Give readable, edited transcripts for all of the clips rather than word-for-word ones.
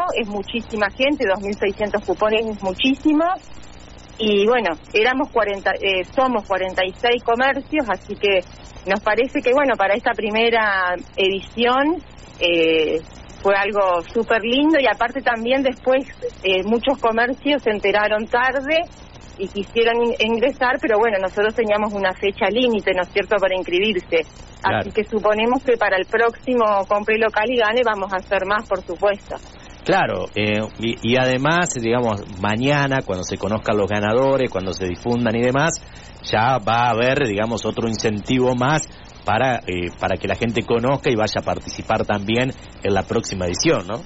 es muchísima gente, 2.600 cupones es muchísimo, y bueno, somos 46 comercios, así que nos parece que bueno, para esta primera edición fue algo súper lindo, y aparte también después muchos comercios se enteraron tarde y quisieron ingresar, pero bueno, nosotros teníamos una fecha límite, ¿no es cierto?, para inscribirse. Claro. Así que suponemos que para el próximo Compre Local y Gane vamos a hacer más, por supuesto. Claro, y además, digamos, mañana, cuando se conozcan los ganadores, cuando se difundan y demás, ya va a haber, digamos, otro incentivo más para que la gente conozca y vaya a participar también en la próxima edición, ¿no?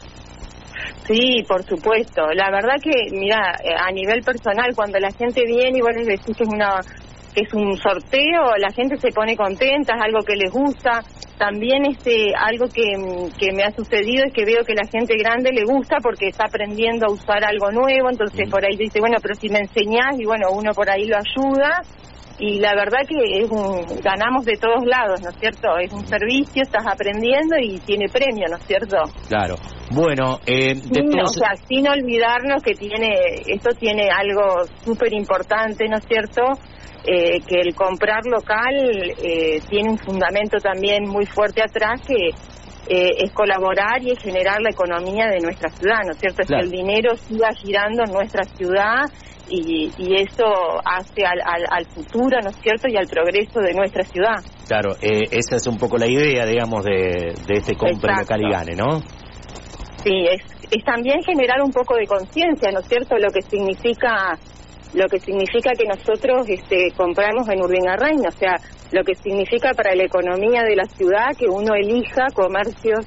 Sí, por supuesto. La verdad que, mira, a nivel personal, cuando la gente viene y vos les decís que es un sorteo, la gente se pone contenta, es algo que les gusta. También algo que me ha sucedido es que veo que la gente grande le gusta porque está aprendiendo a usar algo nuevo, entonces por ahí dice, bueno, pero si me enseñás, y bueno, uno por ahí lo ayuda. Y la verdad que ganamos de todos lados, ¿no es cierto? Es un servicio, estás aprendiendo y tiene premio, ¿no es cierto? Claro. Bueno, o sea, sin olvidarnos que esto tiene algo súper importante, ¿no es cierto? Que el comprar local tiene un fundamento también muy fuerte atrás, que es colaborar y es generar la economía de nuestra ciudad, ¿no es cierto? Claro. Es que el dinero siga girando en nuestra ciudad, y eso hace al futuro, ¿no es cierto?, y al progreso de nuestra ciudad. Claro, esa es un poco la idea, digamos, de este Compre Local y Gane, ¿no? Sí, es también generar un poco de conciencia, ¿no es cierto?, lo que significa que nosotros compramos en Urdinarrain, o sea, lo que significa para la economía de la ciudad que uno elija comercios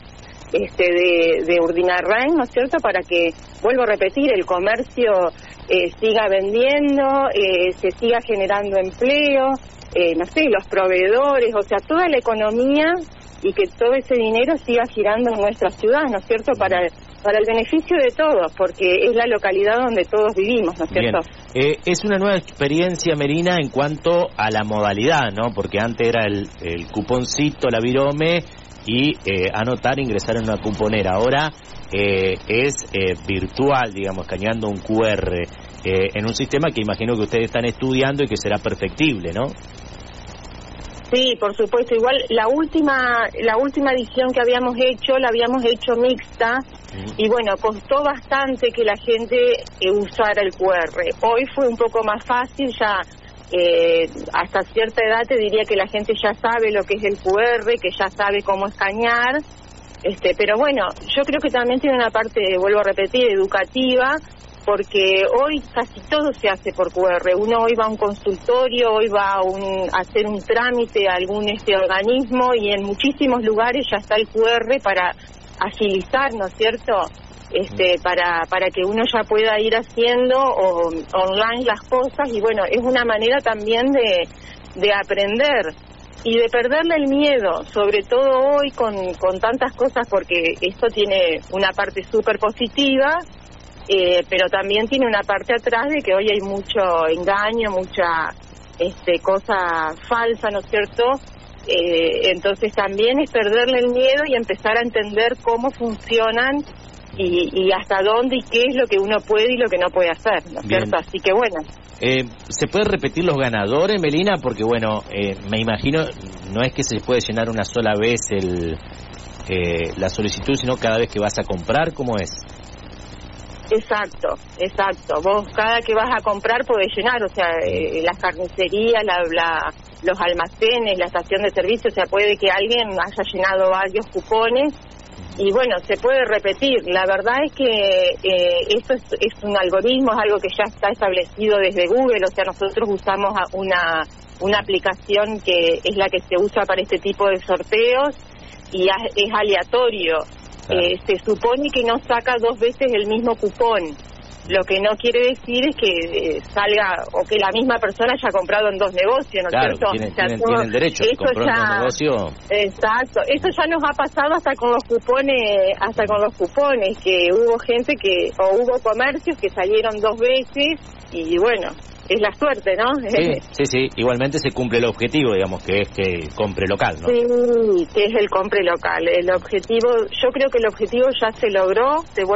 de Urdinarrain, ¿no es cierto?, para que, vuelvo a repetir, el comercio siga vendiendo, se siga generando empleo, no sé, los proveedores, o sea, toda la economía, y que todo ese dinero siga girando en nuestra ciudad, ¿no es cierto?, para el beneficio de todos, porque es la localidad donde todos vivimos, ¿no es cierto? Bien. Es una nueva experiencia, Melina, en cuanto a la modalidad, ¿no? Porque antes era el cuponcito, la virome, y anotar, ingresar en una cuponera. Ahora es virtual, digamos, escaneando un QR, en un sistema que imagino que ustedes están estudiando y que será perfectible, ¿no? Sí, por supuesto. Igual la última edición que habíamos hecho, la habíamos hecho mixta, y bueno, costó bastante que la gente usara el QR. Hoy fue un poco más fácil, ya hasta cierta edad te diría que la gente ya sabe lo que es el QR, que ya sabe cómo escanear, pero bueno, yo creo que también tiene una parte, vuelvo a repetir, educativa, porque hoy casi todo se hace por QR. Uno hoy va a un consultorio, hoy va a hacer un trámite a algún organismo, y en muchísimos lugares ya está el QR para agilizar, ¿no es cierto?, para que uno ya pueda ir haciendo online las cosas, y bueno, es una manera también de aprender y de perderle el miedo, sobre todo hoy con tantas cosas, porque esto tiene una parte súper positiva, pero también tiene una parte atrás de que hoy hay mucho engaño, mucha cosa falsa, ¿no es cierto? Entonces también es perderle el miedo y empezar a entender cómo funcionan y hasta dónde y qué es lo que uno puede y lo que no puede hacer, ¿no es cierto? Así que bueno. ¿Se puede repetir los ganadores, Melina? Porque bueno, me imagino, no es que se puede llenar una sola vez la solicitud, sino cada vez que vas a comprar, ¿cómo es? Exacto. Vos cada que vas a comprar podés llenar, o sea, las carnicerías, los almacenes, la estación de servicio, o sea, puede que alguien haya llenado varios cupones y bueno, se puede repetir. La verdad es que esto es un algoritmo, es algo que ya está establecido desde Google, o sea, nosotros usamos una aplicación que es la que se usa para este tipo de sorteos y es aleatorio. Se supone que no saca dos veces el mismo cupón, lo que no quiere decir es que salga o que la misma persona haya comprado en dos negocios, ¿no es cierto? Tiene el derecho, si compró en dos negocios. Exacto, eso ya nos ha pasado hasta con los cupones, que hubo gente hubo comercios que salieron dos veces y bueno, es la suerte, ¿no? Sí, igualmente se cumple el objetivo, digamos, que es que compre local, ¿no? Sí, que es el compre local. El objetivo, yo creo que el objetivo ya se logró,